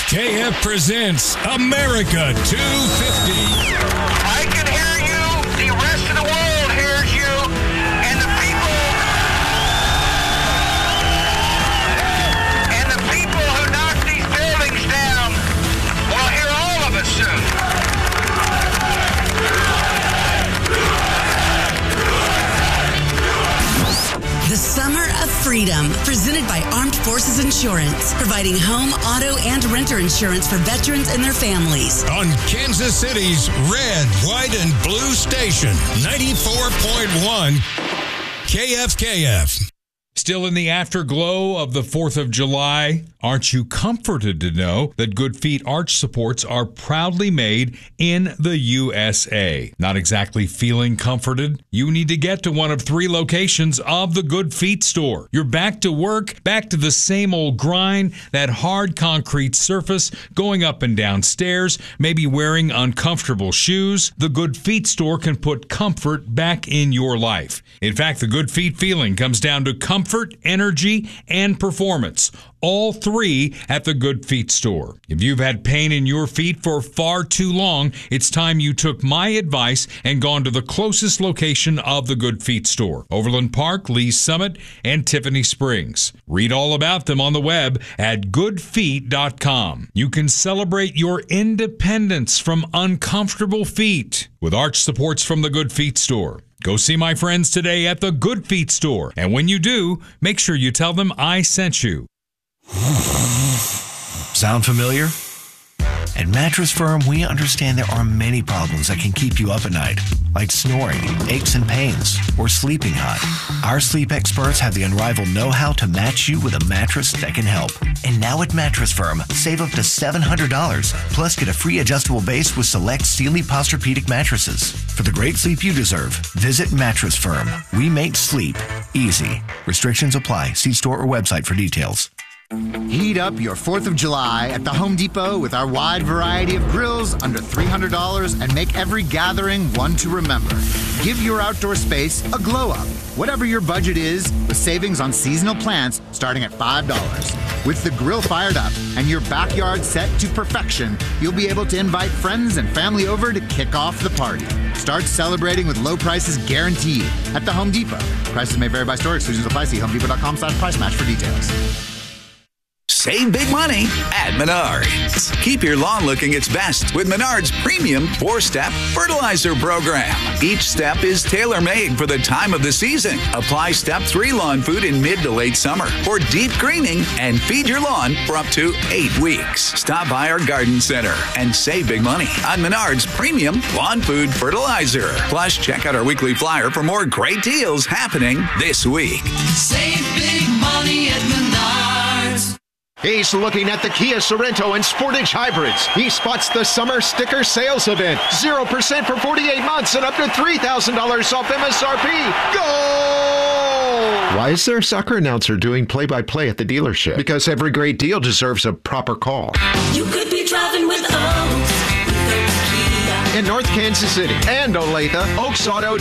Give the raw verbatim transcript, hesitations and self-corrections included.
K F presents America two fifty. I can hear you. The rest of the world hears you. And the people, and the people who knock these buildings down will hear all of us soon. The Summer of Freedom, presented by Armed Forces Insurance, providing home, auto, and renter insurance for veterans and their families. On Kansas City's red, white, and blue station, ninety-four point one K F K F. Still in the afterglow of the fourth of July, aren't you comforted to know that Good Feet arch supports are proudly made in the U S A? Not exactly feeling comforted? You need to get to one of three locations of the Good Feet store. You're back to work, back to the same old grind, that hard concrete surface, going up and down stairs, maybe wearing uncomfortable shoes. The Good Feet store can put comfort back in your life. In fact, the Good Feet feeling comes down to comfort, energy, and performance. All three at the Good Feet store. If you've had pain in your feet for far too long, it's time you took my advice and gone to the closest location of the Good Feet store. Overland Park, Lee's Summit, and Tiffany Springs. Read all about them on the web at good feet dot com. You can celebrate your independence from uncomfortable feet with arch supports from the Good Feet store. Go see my friends today at the Good Feet store. And when you do, make sure you tell them I sent you. Sound familiar? At Mattress Firm, we understand there are many problems that can keep you up at night, like snoring, aches and pains, or sleeping hot. Our sleep experts have the unrivaled know-how to match you with a mattress that can help. And now at Mattress Firm, save up to seven hundred dollars, plus get a free adjustable base with select Sealy Posturepedic mattresses. For the great sleep you deserve, visit Mattress Firm. We make sleep easy. Restrictions apply. See store or website for details. Heat up your fourth of July at the Home Depot with our wide variety of grills under three hundred dollars and make every gathering one to remember. Give your outdoor space a glow up, whatever your budget is, with savings on seasonal plants starting at five dollars. With the grill fired up and your backyard set to perfection, you'll be able to invite friends and family over to kick off the party. Start celebrating with low prices guaranteed at the Home Depot. Prices may vary by store. Exclusions apply. See home depot dot com slash price match for details. Save big money at Menards. Keep your lawn looking its best with Menards Premium four-Step Fertilizer Program. Each step is tailor-made for the time of the season. Apply Step three lawn food in mid to late summer for deep greening and feed your lawn for up to eight weeks. Stop by our garden center and save big money on Menards Premium Lawn Food Fertilizer. Plus, check out our weekly flyer for more great deals happening this week. Save big money at Menards. He's looking at the Kia Sorento and Sportage hybrids. He spots the summer sticker sales event. zero percent for forty-eight months and up to three thousand dollars off M S R P. Go! Why is there a soccer announcer doing play-by-play at the dealership? Because every great deal deserves a proper call. You could be driving with Oaks. In North Kansas City and Olathe, Oaks Auto